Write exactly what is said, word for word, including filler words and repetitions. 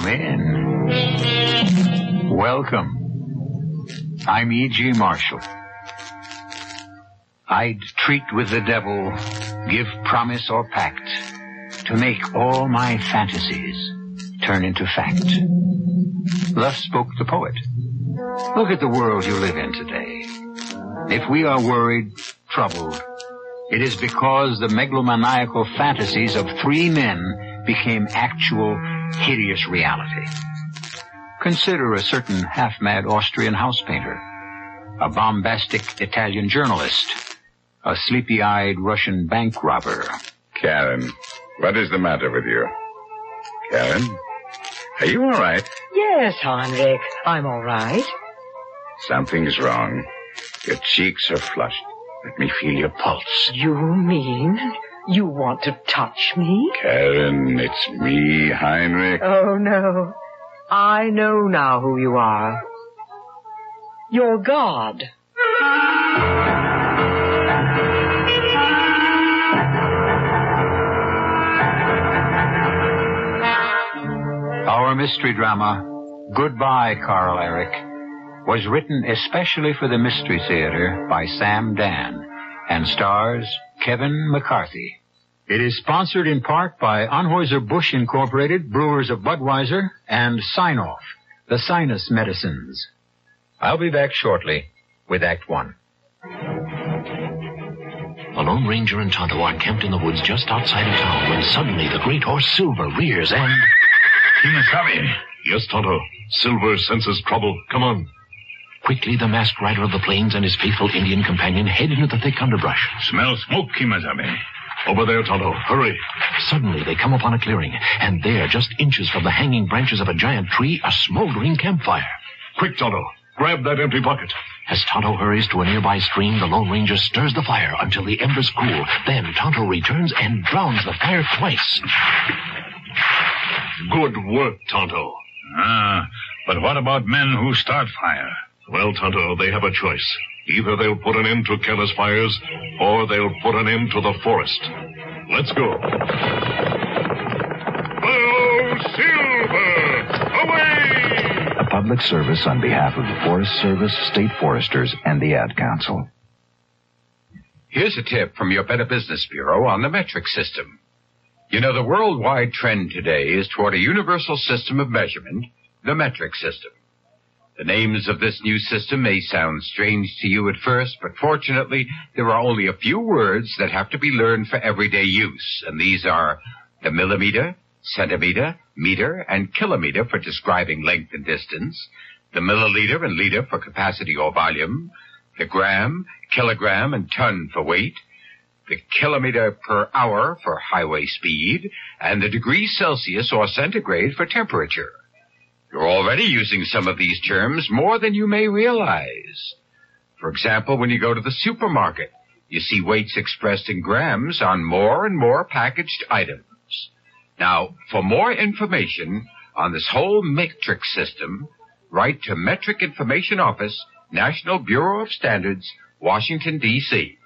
Come in. Welcome. I'm E G. Marshall. I'd treat with the devil, give promise or pact, to make all my fantasies turn into fact. Thus spoke the poet. Look at the world you live in today. If we are worried, troubled, it is because the megalomaniacal fantasies of three men became actual, hideous reality. Consider a certain half-mad Austrian house painter, a bombastic Italian journalist, a sleepy-eyed Russian bank robber. Karen, what is the matter with you? Karen, are you all right? Yes, Heinrich, I'm all right. Something's wrong. Your cheeks are flushed. Let me feel your pulse. You mean you want to touch me? Karen, it's me, Heinrich. Oh, no. I know now who you are. You're God. Our mystery drama, Goodbye, Carl Eric, was written especially for the Mystery Theater by Sam Dan and stars Kevin McCarthy. It is sponsored in part by Anheuser-Busch Incorporated, Brewers of Budweiser, and Sign-Off, the sinus medicines. I'll be back shortly with Act One. The Lone Ranger and Tonto are camped in the woods just outside of town when suddenly the great horse Silver rears and... Kimasabi. Yes, Tonto. Silver senses trouble. Come on. Quickly, the masked rider of the plains and his faithful Indian companion head into the thick underbrush. Smell smoke, Kimasabi. Over there, Tonto. Hurry. Suddenly, they come upon a clearing, and there, just inches from the hanging branches of a giant tree, a smoldering campfire. Quick, Tonto. Grab that empty bucket. As Tonto hurries to a nearby stream, the Lone Ranger stirs the fire until the embers cool. Then Tonto returns and drowns the fire twice. Good work, Tonto. Ah, but what about men who start fire? Well, Tonto, they have a choice. Either they'll put an end to careless fires, or they'll put an end to the forest. Let's go. Hello, Silver! Away! A public service on behalf of the Forest Service, State Foresters, and the Ad Council. Here's a tip from your Better Business Bureau on the metric system. You know, the worldwide trend today is toward a universal system of measurement, the metric system. The names of this new system may sound strange to you at first, but fortunately, there are only a few words that have to be learned for everyday use, and these are the millimeter, centimeter, meter, and kilometer for describing length and distance, the milliliter and liter for capacity or volume, the gram, kilogram, and ton for weight, the kilometer per hour for highway speed, and the degrees Celsius or centigrade for temperature. You're already using some of these terms more than you may realize. For example, when you go to the supermarket, you see weights expressed in grams on more and more packaged items. Now, for more information on this whole metric system, write to Metric Information Office, National Bureau of Standards, Washington, D C